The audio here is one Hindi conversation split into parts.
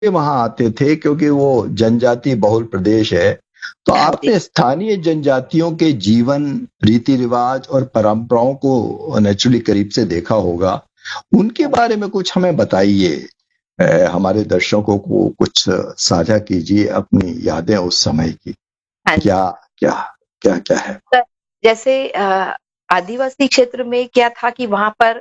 वहां आते थे क्योंकि वो जनजाति बहुल प्रदेश है। तो हाँ जी। आपने स्थानीय जनजातियों के जीवन, रीति रिवाज और परंपराओं को नेचुरली करीब से देखा होगा। उनके हाँ बारे में कुछ हमें बताइए। हमारे दर्शकों को कुछ साझा कीजिए अपनी यादें उस समय की। हाँ क्या जी। क्या क्या क्या है? सर, जैसे आदिवासी क्षेत्र में क्या था कि वहां पर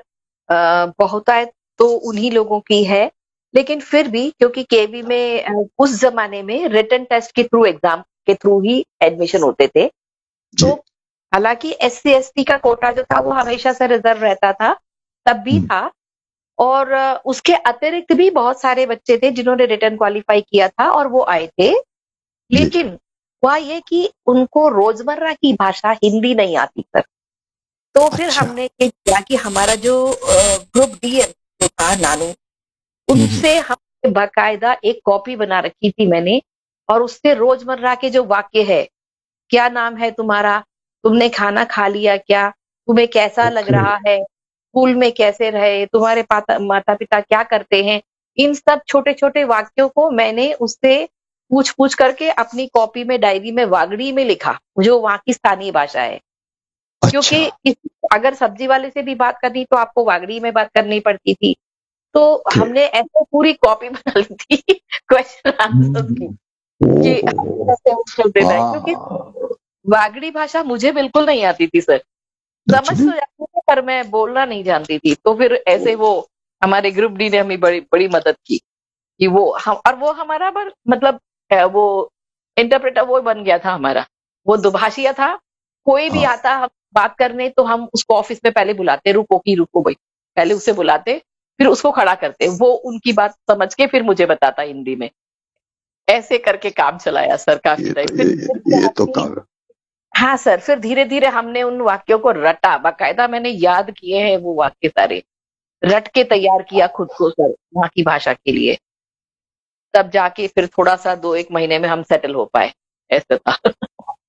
बहुतायत तो उन्हीं लोगों की है, लेकिन फिर भी क्योंकि केवी में उस जमाने में रिटन टेस्ट के थ्रू, एग्जाम के थ्रू ही एडमिशन होते थे। तो जी। हालांकि एससी एसटी का कोटा जो था वो हमेशा से रिजर्व रहता था, तब भी हम्म, था। और उसके अतिरिक्त भी बहुत सारे बच्चे थे जिन्होंने रिटर्न क्वालिफाई किया था और वो आए थे। जी जी। लेकिन हुआ ये कि उनको रोजमर्रा की भाषा हिंदी नहीं आती सर। तो फिर अच्छा। हमने ये किया कि हमारा जो ग्रुप डी जो था नानू, हम्म। उनसे हमने बाकायदा एक कॉपी बना रखी थी मैंने। और उससे रोजमर्रा के जो वाक्य है, क्या नाम है तुम्हारा, तुमने खाना खा लिया क्या, तुम्हें कैसा लग ओके। रहा है, स्कूल में कैसे रहे, तुम्हारे माता पिता क्या करते हैं, इन सब छोटे छोटे वाक्यों को मैंने उससे पूछ पूछ करके अपनी कॉपी में, डायरी में, वागड़ी में लिखा, जो वहां की स्थानीय भाषा है। अच्छा। क्योंकि अगर सब्जी वाले से भी बात करनी तो आपको वागड़ी में बात करनी पड़ती थी। तो ओके। हमने ऐसे पूरी कॉपी बना ली थी क्वेश्चन आंसर की, कि ओहो। कैसे उत्तर देना है, क्योंकि हाँ। वागड़ी भाषा मुझे बिल्कुल नहीं आती थी सर। समझ नेचुरली। तो जाती थी पर मैं बोलना नहीं जानती थी। तो फिर ऐसे वो हमारे ग्रुप डी ने हमें बड़ी बड़ी मदद की कि वो हम, और वो हमारा मतलब वो इंटरप्रेटर वो बन गया था हमारा। वो दुभाषिया था। कोई भी हाँ। आता हम बात करने तो हम उसको ऑफिस में पहले बुलाते, रुको की रुको भाई, पहले उसे बुलाते, फिर उसको खड़ा करते, वो उनकी बात समझ के फिर मुझे बताता हिंदी में। ऐसे करके काम चलाया सर काफी ये टाइम। तो फिर ये तो काम। हाँ सर, फिर धीरे धीरे हमने उन वाक्यों को रटा, बाकायदा मैंने याद किए हैं वो वाक्य सारे, रट के तैयार किया खुद को सर वहाँ की भाषा के लिए। तब जाके फिर थोड़ा सा 2-1 महीने में हम सेटल हो पाए। ऐसा था।